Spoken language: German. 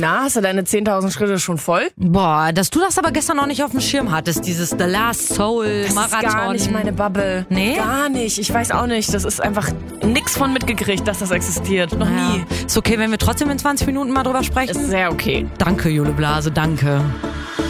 Na, hast du deine 10.000 Schritte schon voll? Boah, dass du das aber gestern noch nicht auf dem Schirm hattest, dieses The Last Soul Marathon. Das ist gar nicht meine Bubble. Nee? Gar nicht. Ich weiß auch nicht. Das ist einfach nix von mitgekriegt, dass das existiert. Noch nie. Ist okay, wenn wir trotzdem in 20 Minuten mal drüber sprechen? Ist sehr okay. Danke, Jule Blase, danke.